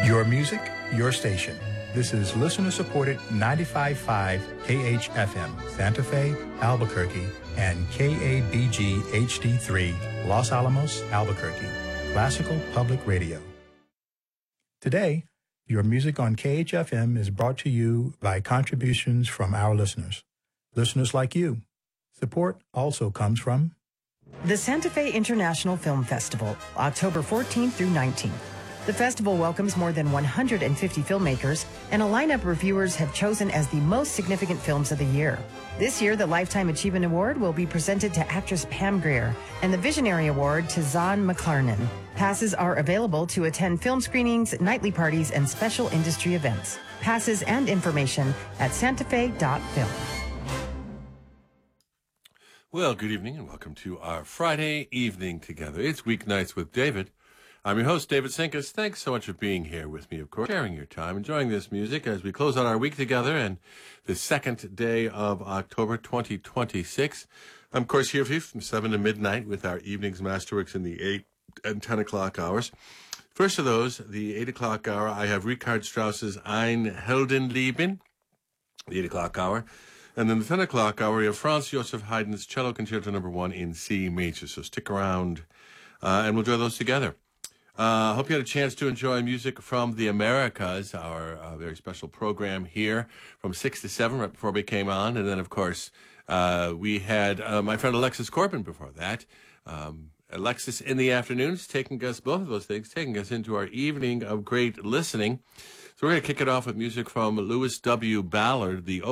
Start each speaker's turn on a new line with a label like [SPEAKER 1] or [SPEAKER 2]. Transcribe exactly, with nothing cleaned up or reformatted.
[SPEAKER 1] Your music, your station. This is listener-supported ninety-five point five K H F M, Santa Fe, Albuquerque, and K A B G H D three, Los Alamos, Albuquerque. Classical Public Radio. Today, your music on K H F M is brought to you by contributions from our listeners. Listeners like you. Support also comes from
[SPEAKER 2] the Santa Fe International Film Festival, October fourteenth through nineteenth. The festival welcomes more than one hundred fifty filmmakers, and a lineup reviewers have chosen as the most significant films of the year. This year, the Lifetime Achievement Award will be presented to actress Pam Grier and the Visionary Award to Zahn McClarnon. Passes are available to attend film screenings, nightly parties, and special industry events. Passes and information at santafe dot film.
[SPEAKER 3] Well, good evening and welcome to our Friday evening together. It's Weeknights with David. I'm your host, David Sinkus. Thanks so much for being here with me, of course, sharing your time, enjoying this music as we close out our week together and the second day of October twenty twenty-six. I'm, of course, here for you from seven to midnight with our evenings masterworks in the eight and ten o'clock hours. First of those, the eight o'clock hour, I have Richard Strauss's Ein Heldenleben, the eight o'clock hour. And then the ten o'clock hour, we have Franz Joseph Haydn's Cello Concerto Number One in C major. So stick around, uh, and we'll enjoy those together. I uh, hope you had a chance to enjoy music from the Americas, our uh, very special program here from six to seven, right before we came on. And then, of course, uh, we had uh, my friend Alexis Corbin before that. Um, Alexis in the afternoons, taking us, both of those things, taking us into our evening of great listening. So we're going to kick it off with music from Louis W. Ballard, the